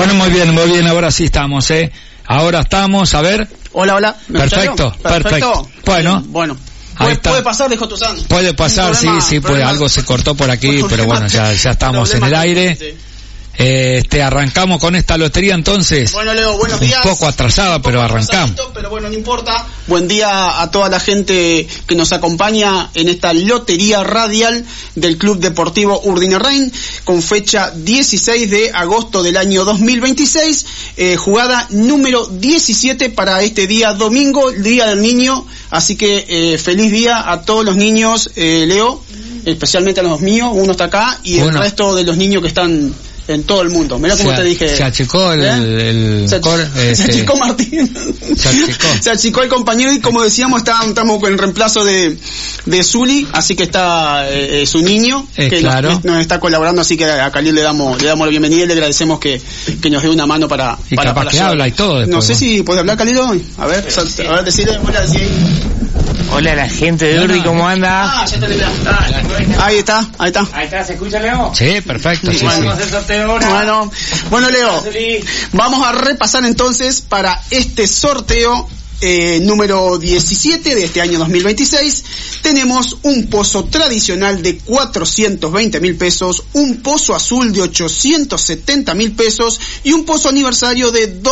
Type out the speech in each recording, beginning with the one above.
Bueno, muy bien, ahora sí estamos, Ahora estamos, a ver. Hola. Perfecto. Bueno. Puede pasar, dijo Tuzán. Puede pasar, sí, pues algo se cortó por aquí, pero bueno, ya estamos en el aire. Sí. Arrancamos con esta lotería entonces. Bueno, Leo, buenos días. Un poco atrasada, pero arrancamos. Pero bueno, no importa. Buen día a toda la gente que nos acompaña en esta lotería radial del Club Deportivo Urdinarrain, con fecha 16 de agosto del año 2026, jugada número 17 para este día domingo, el Día del Niño. Así que feliz día a todos los niños, Leo, especialmente a los míos, uno está acá, y el resto de los niños que están en todo el mundo. Mirá cómo te dije. Se achicó se achicó Martín. Se achicó el compañero, y como decíamos, estamos con el reemplazo de Zuli, así que está su niño, que nos está colaborando, así que a Khalil le damos la bienvenida y le agradecemos que nos dé una mano para que habla y todo. No sé si puede hablar, Khalil, hoy. A ver, decirle, hola a la gente de Urdi, ¿cómo anda? Ya está. Ahí está, ¿se escucha, Leo? Sí, perfecto. Sí, vamos a hacer sorteo ahora. Bueno, Leo, vamos a repasar entonces para este sorteo número 17 de este año 2026. Tenemos un pozo tradicional de 420.000 pesos, un pozo azul de 870.000 pesos y un pozo aniversario de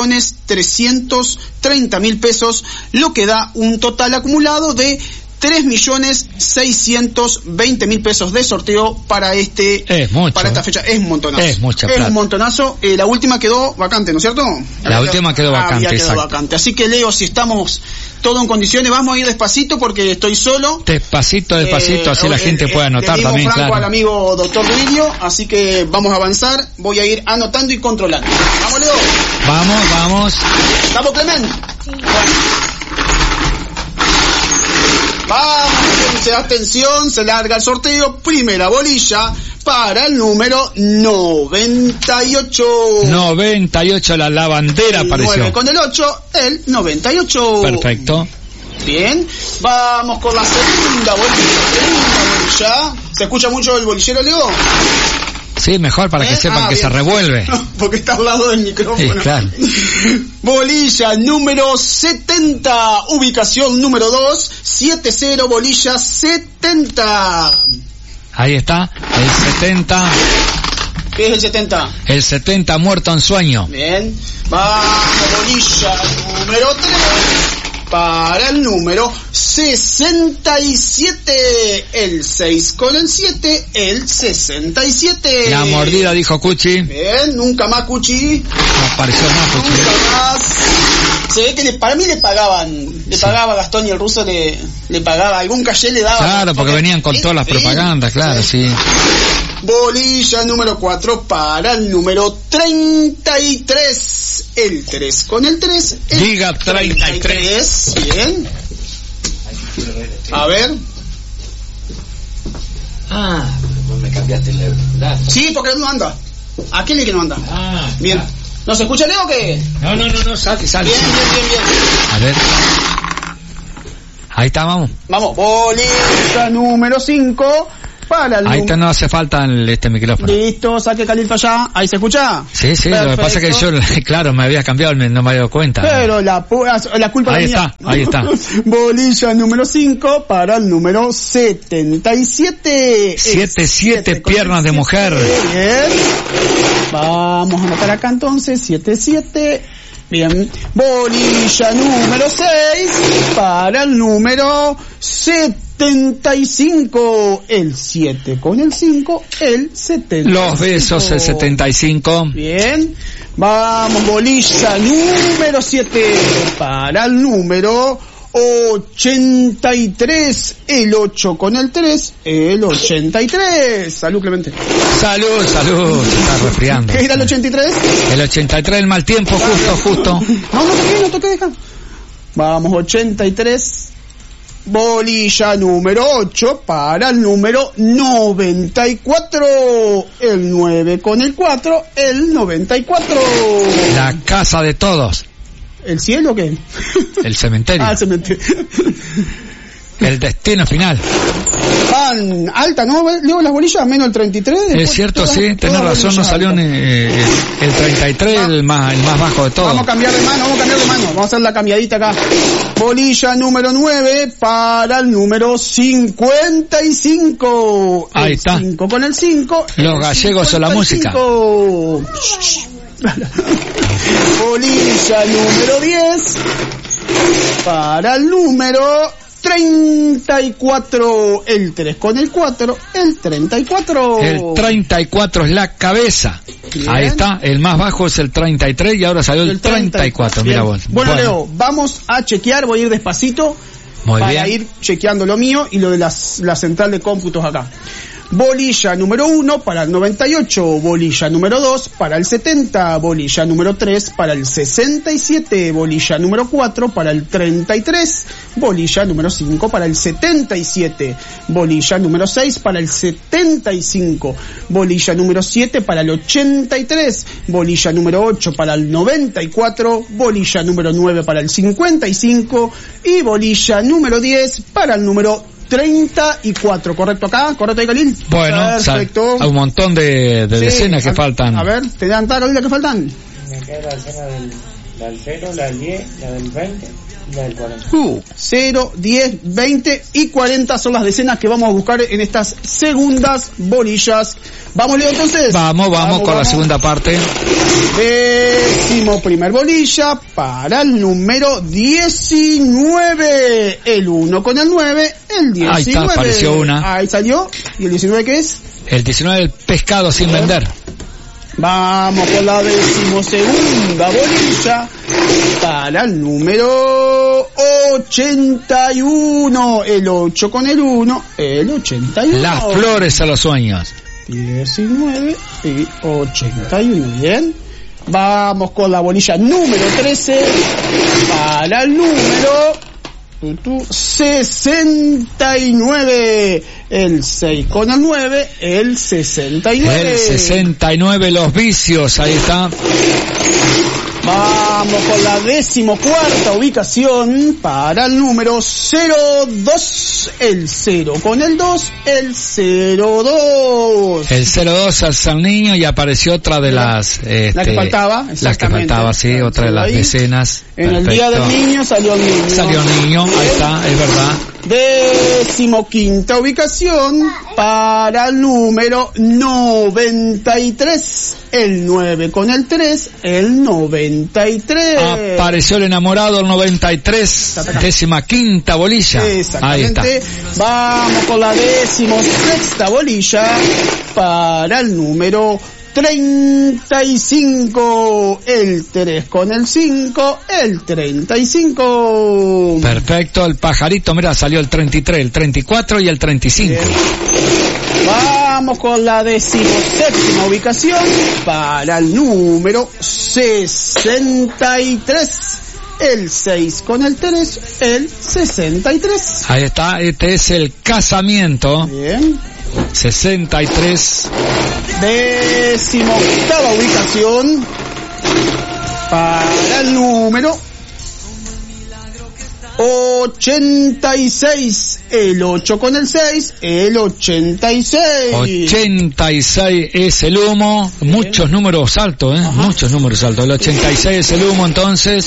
2.330.000 pesos, lo que da un total acumulado de 3.620.000 pesos de sorteo para para esta fecha. Es un montonazo. Es mucha plata. Es un montonazo. La última quedó vacante, ¿no es cierto? La última quedó vacante. Así que, Leo, si estamos todo en condiciones, vamos a ir despacito porque estoy solo. Despacito, así la gente puede anotar también, claro. Al amigo doctor Duilio, así que vamos a avanzar. Voy a ir anotando y controlando. Vamos, Leo. Vamos. ¿Estamos, Clemente? Sí. Bueno. Vamos, atención, se larga el sorteo. Primera bolilla para el número 98. 98, la bandera apareció. 9 con el 8, el 98. Perfecto. Bien, vamos con la segunda bolilla. ¿Se escucha mucho el bolillero, Leo? Sí, mejor para que sepan que bien. Se revuelve. Porque está al lado del micrófono. Sí, claro. Bolilla número 70, ubicación número 2, 70, bolilla 70. Ahí está, el 70. ¿Qué es el 70? El 70, muerto en sueño. Bien, vamos, bolilla número 3. Para el número 67, el 6 con el 7, el 67. La mordida, dijo Cuchi. Bien, nunca más, Cuchi. No apareció más, Cuchi. Nunca más. Se ve que para mí le pagaban, pagaba Gastón, y el ruso le pagaba, algún caché le daba. Claro, porque venían con todas las propagandas, claro, sí. Bolilla número 4 para el número 33. El 3 con el 3. Diga 33. Bien. A ver. Me cambiaste el euro. Sí, porque no anda. ¿A qué le que no anda? Bien. Claro. ¿No se escucha, Leo, o qué? No, sale. Bien. A ver. Ahí está, vamos. Vamos, bolilla número 5. Para el ahí está, no hace falta este micrófono. Listo, saque Khalil para allá. ¿Ahí se escucha? Sí, perfecto. Lo que pasa es que yo, claro, me había cambiado, no me había dado cuenta. Pero la culpa ahí es mía. Ahí está. Bolilla número 5 para el número 77. 77 piernas de mujer. Bien. Vamos a anotar acá entonces, 77. Bien, bolilla número 6 para el número 75, el 7 con el 5, el 75. Los besos, el 75. Bien, vamos, bolilla número 7 para el número 83, el 8 con el 3, el 83. Salud, Clemente. Salud, se está resfriando. ¿Qué era el 83? El 83, el mal tiempo, justo. No toque, deja. Vamos, 83. Bolilla número 8 para el número 94. El 9 con el 4, el 94. La casa de todos. ¿El cielo o qué? El cementerio. El cementerio. El destino final. Van alta, ¿no? Leo las bolillas, menos el 33. Es cierto, sí, tenés razón, no salió el 33, el más bajo de todo. Vamos a cambiar de mano. Vamos a hacer la cambiadita acá. Bolilla número 9 para el número 55. Ahí está. 5 con el 5. Los gallegos son la música. Bolilla número 10 para el número 34, el 3 con el 4, el 34. El 34 es la cabeza. Bien. Ahí está, el más bajo es el 33 y ahora salió el 34. Mira vos. Bueno, Leo, vamos a chequear, voy a ir despacito. Muy para bien. Ir chequeando lo mío y lo de la central de cómputos acá. Bolilla número 1 para el 98, bolilla número 2 para el 70, bolilla número 3 para el 67, bolilla número 4 para el 33, bolilla número 5 para el 77, bolilla número 6 para el 75, bolilla número 7 para el 83, bolilla número 8 para el 94, bolilla número 9 para el 55 y bolilla número 10 para el número 34, ¿correcto acá? ¿Correcto ahí, Khalil? Bueno, perfecto. Hay un montón de decenas que faltan. A ver, ¿te dan tal, Khalil, que faltan? Me queda la decena del 0, la del 10, la del 20 y la del 40. 0, 10, 20 y 40 son las decenas que vamos a buscar en estas segundas bolillas. ¿Vamos, Leo, entonces? Vamos con la segunda parte. 11ª bolilla para el número 19. El 1 con el 9, el 19. Ahí está, apareció una. Ahí salió. ¿Y el 19 qué es? El 19 el pescado sin vender. Vamos con la 12ª bolilla para el número 81. El 8 con el 1, el 81. Las flores a los sueños. 19 y 81. Bien. Vamos con la bolilla número 13 para el número 69. El 6 con el 9, el 69. El 69, los vicios, ahí está. Vamos con la 14ª ubicación para el número 02. El 0 con el 2, el 02. El 02 al San Niño y apareció otra de las... la que faltaba. Las que faltaba, sí, otra de las decenas. En el día del niño salió el niño. Salió el niño, ahí está, es verdad. 15ª ubicación para el número 93. El 9 con el 3, el 93. Apareció el enamorado, el 93. 15ª bolilla. Exactamente. Ahí está. Vamos con la 16ª bolilla para el número 35, el 3 con el 5, el 35. Perfecto, el pajarito, mira, salió el 33, el 34 y el 35. Bien. Vamos con la 17ª ubicación para el número 63. El 6 con el 3, el 63. Ahí está, este es el casamiento. Bien. 63. 18ª ubicación para el número 86. El 8 con el 6, el 86. 86 es el humo. Bien. Muchos números altos, muchos números altos. El 86 es el humo, entonces.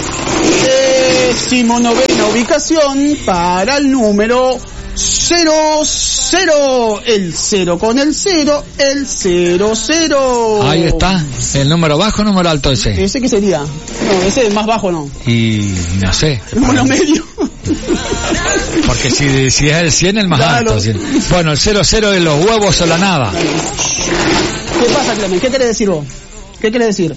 19ª ubicación para el número 00. El 0 con el 0, el 00. Ahí está. ¿El número bajo o número alto ese? ¿Ese qué sería? No, ese es más bajo, ¿no? Y no sé. El número medio. Porque si es el 100, el más claro. alto. Bueno, el 00 es los huevos o la nada. ¿Qué pasa, Clemen? ¿Qué querés decir vos? ¿Qué querés decir?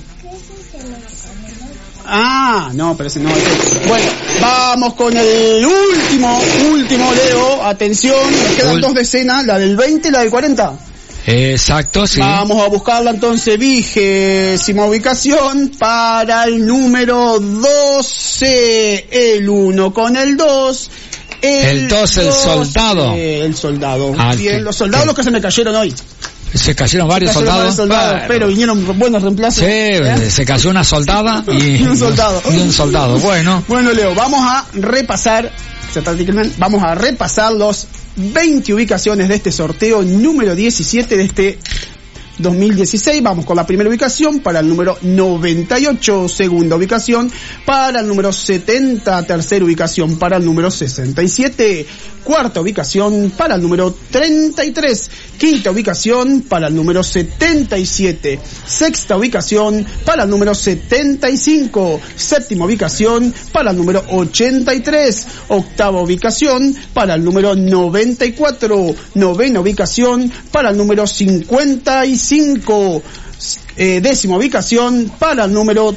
No, pero ese no. Bueno, vamos con el último, Leo. Atención, nos quedan dos decenas, la del 20 y la del 40. Exacto, sí. Vamos a buscarla entonces, 20ª ubicación para el número 12. El 1 con el 2. El 2, el soldado. El soldado. Bien, ¿qué? los soldados los que se me cayeron hoy. Se cayeron varios soldados. Bueno. Pero vinieron buenos reemplazos. Sí, se cayó una soldada y un soldado. Bueno. Bueno, Leo, vamos a repasar Vamos a repasar los 20 ubicaciones de este sorteo número 17 de este 2016. Vamos con la primera ubicación para el número 98, segunda ubicación para el número 70, tercera ubicación para el número 67, cuarta ubicación para el número 33, quinta ubicación para el número 77, sexta ubicación para el número 75, séptima ubicación para el número 83, octava ubicación para el número 94, novena ubicación para el número 55, décima ubicación para el número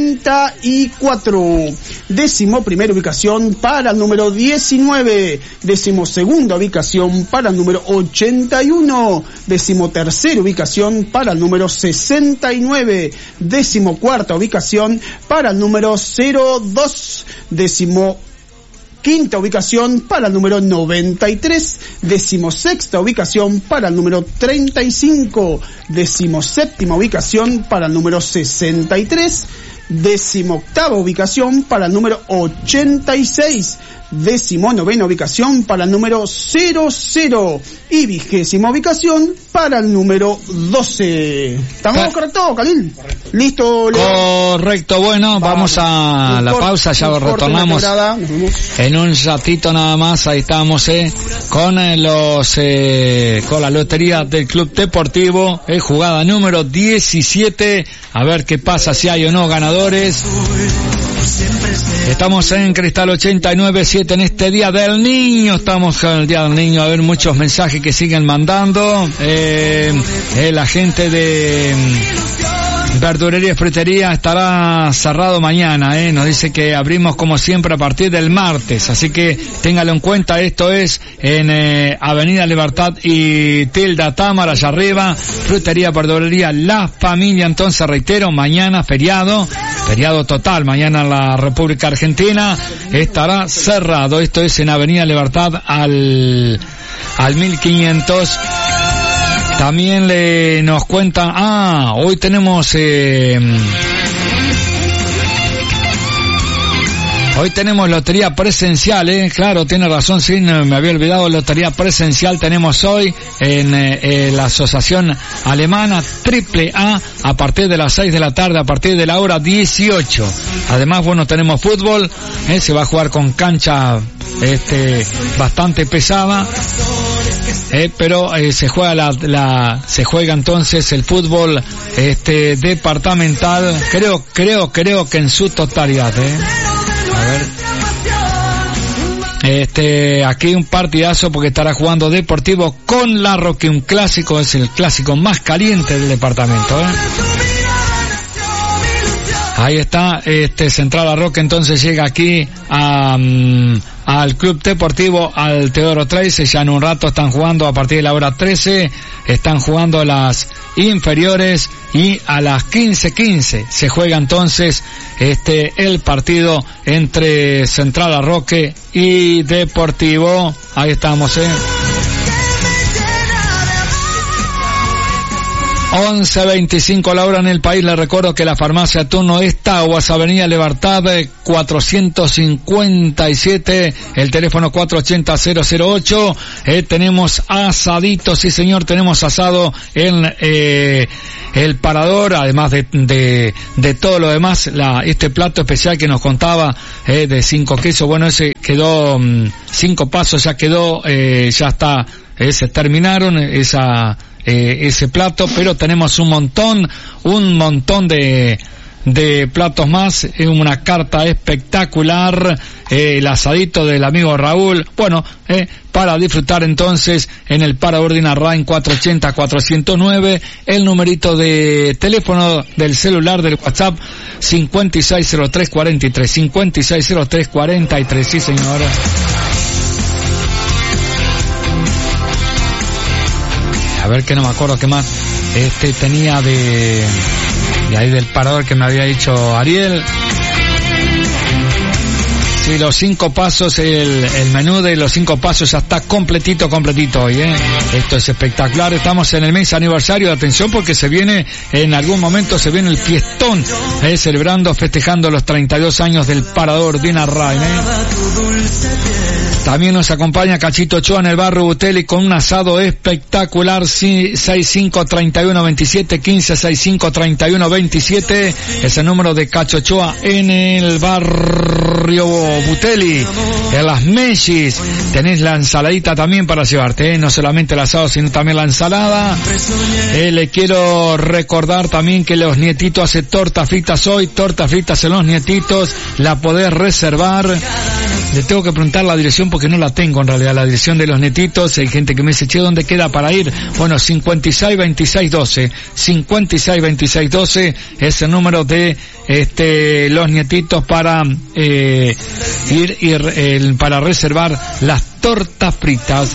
34, décimo primera ubicación para el número 19, décimo segunda ubicación para el número 81, décimo tercera ubicación para el número 69, décimo cuarta ubicación para el número 02, décimo quinta ubicación para el número 93, decimosexta ubicación para el número 35, decimoséptima ubicación para el número 63, decimoctava ubicación para el número 86, decimonovena ubicación para el número 00 y vigésima ubicación para el número 12. ¿Estamos correctos, Khalil? ¿Listo, Leo? Correcto, bueno, vamos a la pausa, ya lo retornamos en un ratito nada más. Ahí estamos con con la lotería del Club Deportivo, jugada número 17, a ver qué pasa, si hay o no ganadores. Estamos en Cristal 89.7 en este Día del Niño. Estamos con el Día del Niño. A ver, muchos mensajes que siguen mandando. La gente de Verdulería y Frutería estará cerrado mañana. Nos dice que abrimos como siempre a partir del martes. Así que téngalo en cuenta. Esto es en Avenida Libertad y Tilda Támara, allá arriba. Frutería, Verdulería, La Familia. Entonces, reitero, mañana feriado total. Mañana en la República Argentina estará cerrado. Esto es en Avenida Libertad al 1500. También nos cuentan, hoy tenemos lotería presencial, claro, tiene razón, sí, me había olvidado, lotería presencial tenemos hoy en la Asociación Alemana AAA a partir de las 6 de la tarde, a partir de la hora 18. Además, bueno, tenemos fútbol, se va a jugar con cancha bastante pesada. Pero se juega se juega entonces el fútbol departamental, creo que en su totalidad, a ver, aquí un partidazo porque estará jugando Deportivo con La Roque, un clásico, es el clásico más caliente del departamento, Ahí está, Central La Roque entonces llega aquí al Club Deportivo, al Teodoro 13, ya en un rato están jugando a partir de la hora 13, están jugando las inferiores y a las 15:15 se juega entonces el partido entre Central La Roque y Deportivo. Ahí estamos, 11:25 la hora en el país. Les recuerdo que la farmacia Turno es Taguas, Avenida Libertad 457, el teléfono 480-008. Tenemos asadito, sí señor, tenemos asado en el Parador, además de todo lo demás, este plato especial que nos contaba de 5 quesos, bueno, ese quedó 5 pasos, ya quedó, ya está, se terminaron ese plato, pero tenemos un montón de platos más, una carta espectacular, el asadito del amigo Raúl, bueno, para disfrutar entonces en el Parador de Narrain 480-409, el numerito de teléfono del celular del WhatsApp 560343, sí señora. A ver, que no me acuerdo qué más tenía de ahí del Parador que me había dicho Ariel. Sí, los 5 pasos, el menú de los 5 pasos ya está completito hoy, Esto es espectacular. Estamos en el mes aniversario, atención, porque en algún momento se viene el fiestón, festejando los 32 años del Parador de Narrain, También nos acompaña Cachito Ochoa en el barrio Butelli con un asado espectacular. 653127 15653127 es el número de Cacho Ochoa en el barrio Butelli. En las Mellis tenés la ensaladita también para llevarte, no solamente el asado sino también la ensalada. Le quiero recordar también que los nietitos hacen tortas fritas hoy, tortas fritas en los nietitos, la podés reservar. Le tengo que preguntar la dirección porque no la tengo en realidad, la dirección de los netitos. Hay gente que me dice, che, ¿dónde queda para ir? Bueno, 562612 562612 es el número de los nietitos para para reservar las tortas fritas.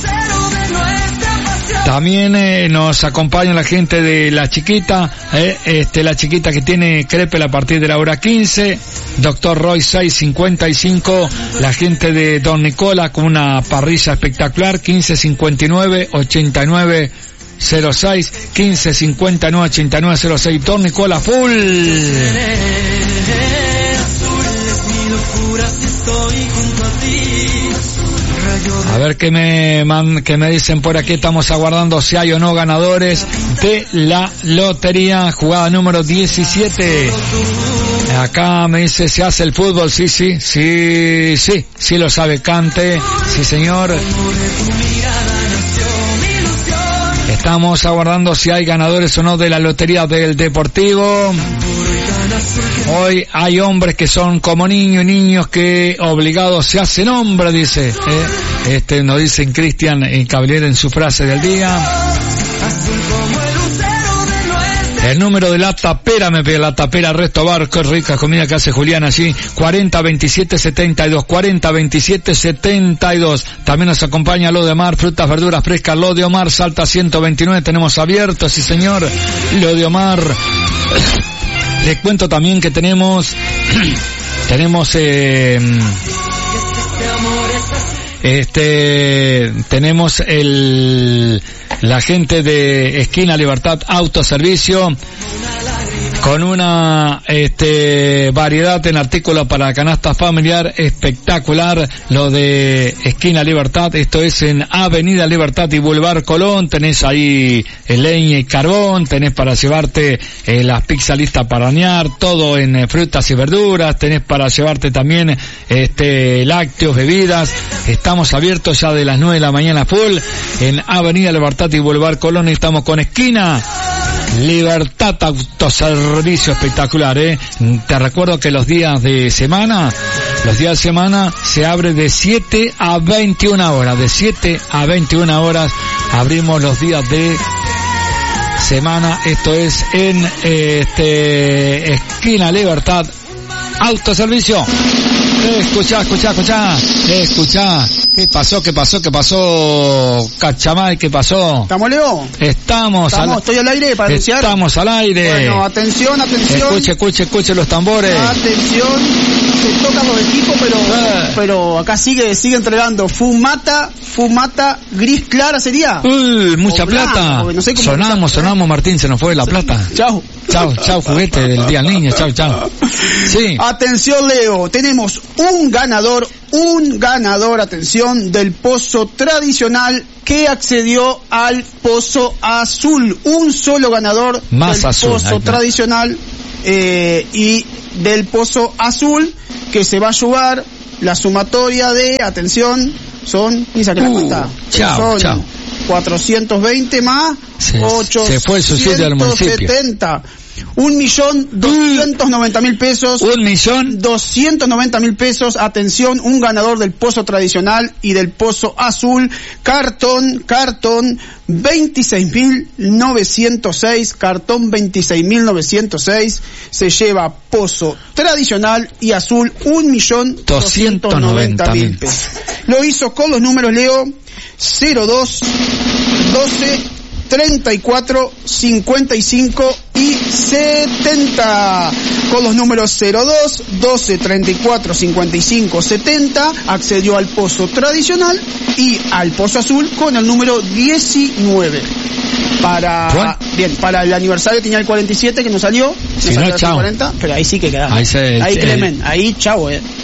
También nos acompaña la gente de La Chiquita, la Chiquita que tiene crepe a partir de la hora 15, Dr. Roy 655, la gente de Don Nicola con una parrilla espectacular, 1559-8906, 1559-8906, Don Nicola full. A ver qué me dicen por aquí. Estamos aguardando si hay o no ganadores de la lotería, jugada número 17. Acá me dice, ¿se hace el fútbol? Sí lo sabe Cante, sí señor. Estamos aguardando si hay ganadores o no de la lotería del Deportivo. Hoy hay hombres que son como niños que obligados se hacen hombre, dice. Nos dicen Cristian Cavalier en su frase del día. El número de la tapera, me pide la tapera Resto Bar, qué rica comida que hace Julián allí, 402772, 402772. También nos acompaña Lo de Omar, frutas, verduras frescas, Lo de Omar, Salta 129, tenemos abierto, sí señor, Lo de Omar. Les cuento también que tenemos la gente de Esquina Libertad Autoservicio con una variedad en artículos para canasta familiar espectacular. Lo de Esquina Libertad, esto es en Avenida Libertad y Boulevard Colón. Tenés ahí leña y carbón, tenés para llevarte las pizzas listas para hornear, todo en frutas y verduras, tenés para llevarte también lácteos, bebidas. Estamos abiertos ya de las 9 de la mañana full en Avenida Libertad y Boulevard Colón. Estamos con Esquina Libertad Autoservicio espectacular, Te recuerdo que los días de semana se abre de 7 a 21 horas, de 7 a 21 horas abrimos los días de semana. Esto es en Esquina Libertad Autoservicio. Escuchá. ¿Qué pasó? Cachamay, ¿qué pasó? ¿Estamos, Leo? Estamos, estoy al aire para anunciar. Estamos al aire. Bueno, atención. Escuche los tambores. Atención, se tocan los equipos, pero acá sigue entregando. Fumata gris clara sería. Mucha plata. No sé cómo sonamos, Martín, se nos fue la plata. Chau, juguete del día al niño, chau. Sí. Atención, Leo, tenemos un ganador, atención, del pozo tradicional que accedió al pozo azul. Un solo ganador más del azul, pozo tradicional y del pozo azul, que se va a llevar la sumatoria de, atención, son, ni saqué la cuenta, chao. 420 más 870. Se fue el subsidio del municipio. 1.290.000 pesos. 1.290.000 pesos. Atención, un ganador del pozo tradicional y del pozo azul. Cartón 26.906. Cartón 26.906. Se lleva pozo tradicional y azul 1.290.000 pesos. Lo hizo con los números, Leo, 02, 12, 34, 55 y 70. Con los números 02, 12, 34, 55, 70, accedió al pozo tradicional y al pozo azul con el número 19. Para el aniversario tenía el 47 que nos salió. Si no, chao. 40, pero ahí sí que quedaba. Ahí Clemen, ahí chao,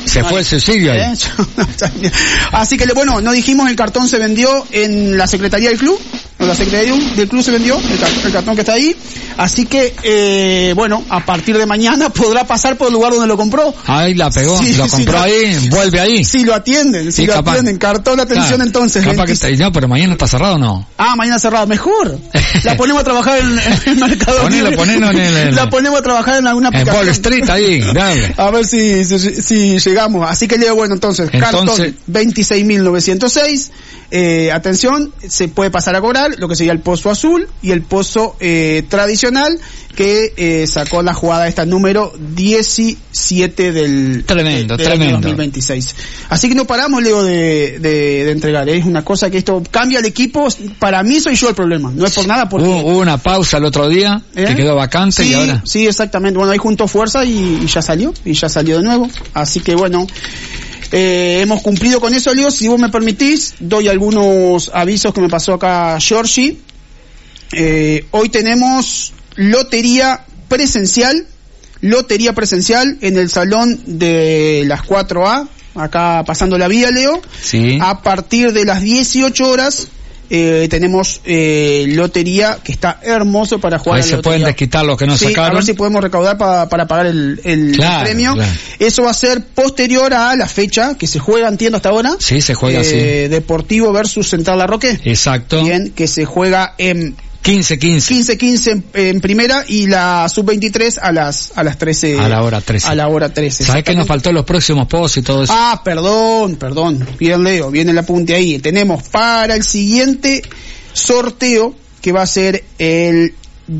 Se fue el suicidio ahí. Así que, bueno, no dijimos, el cartón se vendió en la secretaría del club. En la secretaría del club se vendió el cartón que está ahí. Así que, bueno, a partir de mañana podrá pasar por el lugar donde lo compró. Ahí la pegó, sí, lo compró ahí, vuelve ahí. Sí, lo atienden, sí, lo atienden. Cartón de atención, claro, entonces. Capaz que está, no, pero mañana está cerrado o no. Ah, mañana cerrado, mejor. La ponemos a trabajar en el mercado. La ponemos a trabajar en alguna aplicación. En Wall Street, ahí, dale. A ver si llegamos. Así que Leo, bueno, entonces cartón 26.906. Atención, se puede pasar a cobrar lo que sería el pozo azul y el pozo tradicional que sacó la jugada esta número 17 del tremendo 2026. Así que no paramos, Leo, de entregar. Es una cosa que esto cambia el equipo. Para mí soy yo el problema, no es por nada, porque hubo una pausa el otro día que quedó vacante, sí, y ahora sí, exactamente. Bueno, ahí juntó fuerza y ya salió de nuevo. Así que bueno, hemos cumplido con eso, Leo. Si vos me permitís, doy algunos avisos que me pasó acá Georgie. Hoy tenemos lotería presencial en el salón de las 4A, acá pasando la vía, Leo. Sí. A partir de las 18 horas tenemos lotería, que está hermoso para jugar. Ahí se pueden desquitar los que no sacaron. A ver si podemos recaudar para pagar el premio. Claro. Eso va a ser posterior a la fecha que se juega, entiendo, hasta ahora. Sí, se juega así. Deportivo versus Central La Roque. Exacto. Bien, que se juega en 15-15 en primera, y la sub-23 a las 13. A la hora 13. A la hora 13. ¿Sabés que nos faltó los próximos posts y todo eso? Ah, perdón. Bien, Leo, viene el apunte ahí. Tenemos para el siguiente sorteo, que va a ser el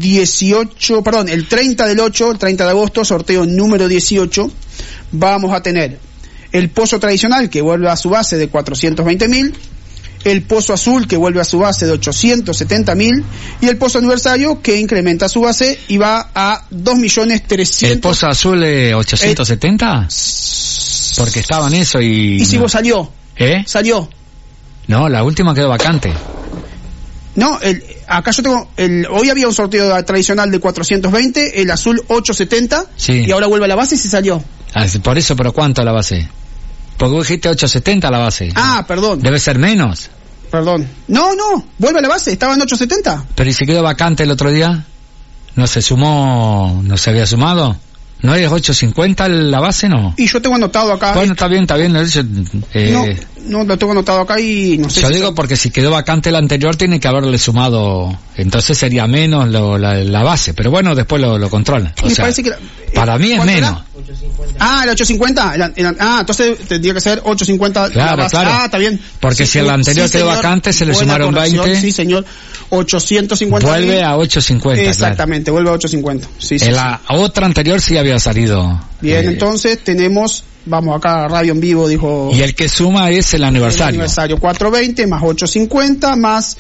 30 del 8, el 30 de agosto, sorteo número 18. Vamos a tener el pozo tradicional, que vuelve a su base de 420.000. El pozo azul, que vuelve a su base de 870.000, y el pozo aniversario, que incrementa su base y va a 2.300.000. ¿El pozo azul 870? Porque estaba en eso y... ¿Y si vos salió? Salió. No, la última quedó vacante. No, acá yo tengo, hoy había un sorteo tradicional de 420, el azul 870, sí, y ahora vuelve a la base y se salió. Por eso, pero ¿cuánto a la base? Porque vos dijiste 870 a la base. Ah, perdón. Debe ser menos. Perdón. No, vuelve a la base, estaba en 870. Pero ¿y si quedó vacante el otro día? ¿No se sumó, no se había sumado? ¿No es 850 la base, no? Y yo tengo anotado acá. Bueno, está bien. No, lo tengo anotado acá y no sé. Yo digo porque si quedó vacante el anterior tiene que haberle sumado, entonces sería menos la base, pero bueno, después lo controlan. O sea, parece que para mí es menos. El 850. Entonces tendría que ser 850. Claro. Está bien. Porque si el anterior quedó vacante, se le sumaron 20. Sí, señor. 850. Vuelve a 850. Exactamente, claro. Vuelve a 850. Sí, la otra anterior sí había salido. Bien, entonces tenemos, vamos acá, radio en vivo, dijo. Y el que suma es el aniversario. El aniversario, 420 más 850 más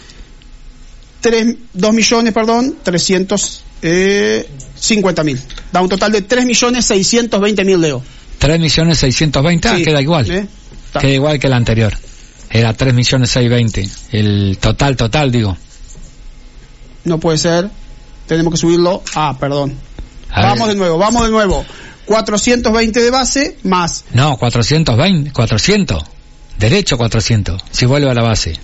350.000. Da un total de 3.620.000, Leo. 3.620.000, sí, queda igual. Queda igual que el anterior. Era 3.620.000. El total, digo. No puede ser. Tenemos que subirlo. Perdón. Vamos de nuevo. 420 de base más. No, 400. Derecho 400. Si vuelve a la base.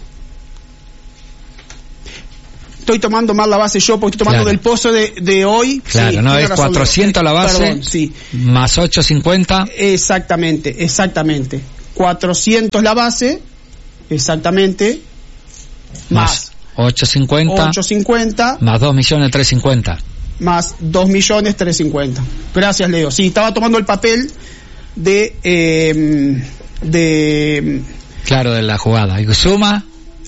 Estoy tomando mal la base yo, porque estoy tomando del pozo de hoy. Claro, sí, no, es 400 la base. Perdón, sí. Más 850. Exactamente. 400 la base. Exactamente. Más 850. Más 2.350.000. Más 2.350.000. Gracias, Leo. Sí, estaba tomando el papel claro, de la jugada. Y suma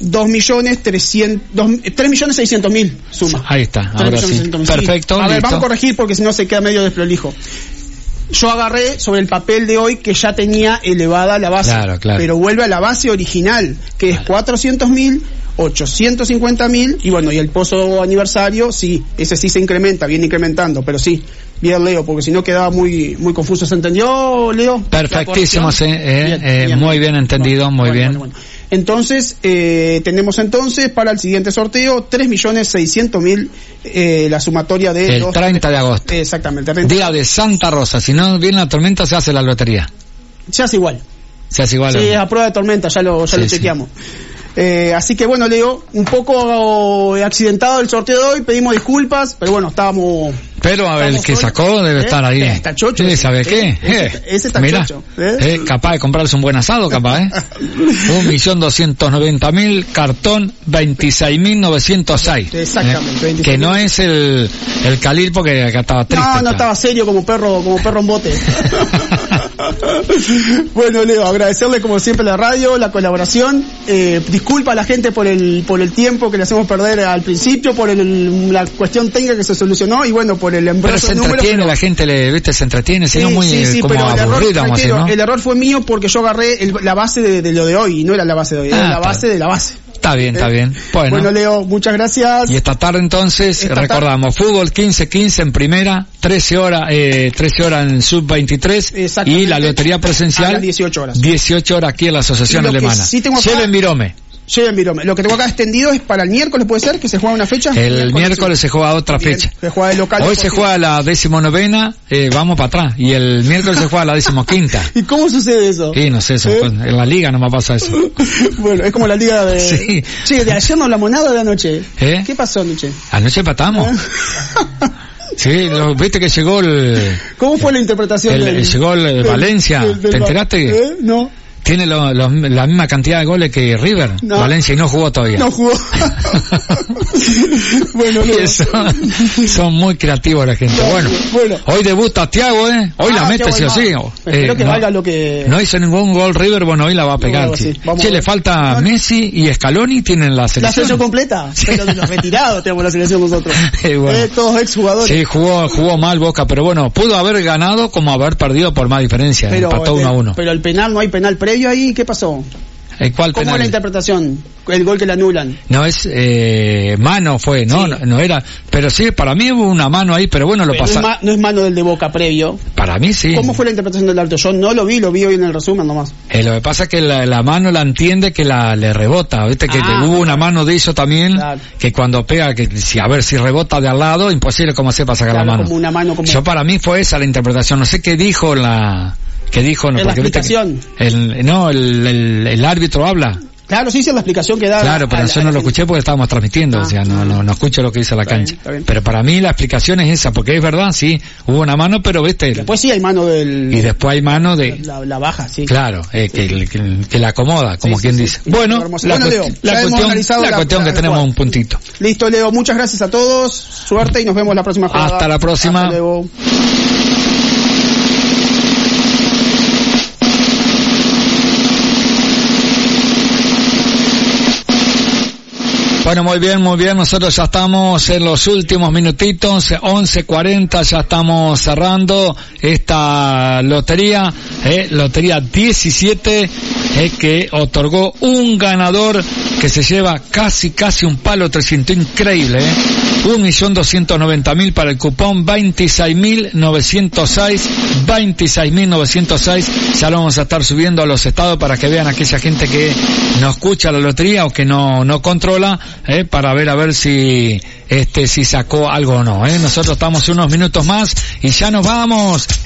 3.600.000 suma. Ahí está, ahora sí. Perfecto. A ver, vamos a corregir porque si no se queda medio desprolijo. Yo agarré sobre el papel de hoy que ya tenía elevada la base. Claro. Pero vuelve a la base original, que es 400.000, 850.000, y bueno, y el pozo aniversario, sí, ese sí se incrementa, viene incrementando, pero sí, bien, Leo, porque si no quedaba muy confuso. ¿Se entendió, Leo? Perfectísimo, sí, muy bien entendido, muy bien. Bueno. Entonces, tenemos para el siguiente sorteo 3.600.000, la sumatoria de... El 30 de agosto. Exactamente. Día de Santa Rosa, si no viene la tormenta se hace la lotería. Se hace igual. Se hace igual. Sí, a prueba de tormenta, ya lo chequeamos. Así que bueno, Leo, un poco accidentado el sorteo de hoy, pedimos disculpas, pero bueno, estábamos... Pero el que sacó debe estar ahí. Está chocho. Sí, ¿sabe qué? Ese está mirá, chocho. Capaz de comprarse un buen asado, capaz, 1.290.000, cartón 26.906. Exactamente. Que no es el Khalil porque acá estaba triste. No estaba serio como perro en bote. Bueno, Leo, agradecerle como siempre la radio, la colaboración. Disculpa a la gente por el tiempo que le hacemos perder al principio, por la cuestión técnica que se solucionó y bueno, por el embarazo de números. Pero se entretiene, la gente se entretiene, sino muy como aburrida, ¿no? El error fue mío porque yo agarré la base de lo de hoy y no era la base de hoy, era la base de la base. Está bien. Bueno, Leo, muchas gracias. Y esta tarde entonces, recordamos, fútbol 15-15 en primera, 13 horas en sub-23 y la lotería presencial 18 horas. 18 horas aquí en la Asociación Alemana. Sí Lleven Virome. Lo que tengo acá extendido es para el miércoles, ¿puede ser? Que se juega una fecha. El miércoles se juega otra fecha. Se juega de local. Hoy se juega la 19ª, vamos para atrás. Y el miércoles se juega la 15ª. ¿Y cómo sucede eso? Sí, no sé, en la liga no me pasa eso. Bueno, es como la liga de... Sí. Che, de ayer no hablamos nada de anoche. ¿Qué pasó anoche? Anoche empatamos. Sí, viste que llegó el... ¿Cómo fue la interpretación llegó el Valencia? ¿Te enteraste? No. Tiene la misma cantidad de goles que River, Valencia, y no jugó todavía. No jugó. Bueno, son muy creativos la gente. Bueno, hoy debuta Thiago, Hoy la mete sí o sí. Espero que valga lo que... No hizo ningún gol River, bueno, hoy la va a pegar. Le falta Messi y Scaloni, tienen la selección. ¿La selección completa? Sí. Pero de los retirados tenemos la selección nosotros. Bueno. Todos exjugadores. Sí, jugó mal Boca, pero bueno, pudo haber ganado como haber perdido por más diferencia. Empató 1-1. Pero el penal, no hay penal previo ahí, ¿qué pasó? ¿Cuál ¿Cómo penal? es la interpretación? El gol que le anulan. No es mano fue, ¿no? Sí. No era, pero sí, para mí hubo una mano ahí, pero bueno, lo pasaron. No es mano del de Boca previo. Para mí sí. ¿Cómo fue la interpretación del árbitro? Yo no lo vi hoy en el resumen nomás. Lo que pasa es que la mano la entiende que le rebota, ¿viste? Que hubo una mano de eso también, que cuando pega, a ver si rebota de al lado, imposible como sepa sacar la mano. Como una mano como... Yo para mí fue esa la interpretación, no sé qué dijo ¿qué dijo? No, porque la explicación. El árbitro habla. Claro, sí, es la explicación que da. Claro, pero yo no lo escuché porque estábamos transmitiendo, o sea, no escucho lo que dice la cancha. Está bien. Pero para mí la explicación es esa, porque es verdad, sí, hubo una mano, pero viste. Después sí hay mano del... Y después hay mano de... La baja, sí. Claro, que la acomoda, como quien dice. Bueno, la cuestión que tenemos un puntito. Listo, Leo, muchas gracias a todos, suerte y nos vemos la próxima jornada. Hasta la próxima. Hasta luego. Bueno, muy bien, nosotros ya estamos en los últimos minutitos, 11:40, ya estamos cerrando esta lotería, lotería 17, que otorgó un ganador que se lleva casi un palo 300, increíble, 1.290.000 para el cupón, 26.906, ya lo vamos a estar subiendo a los estados para que vean aquella gente que no escucha la lotería o que no controla, para ver si sacó algo o no, Nosotros estamos unos minutos más y ya nos vamos.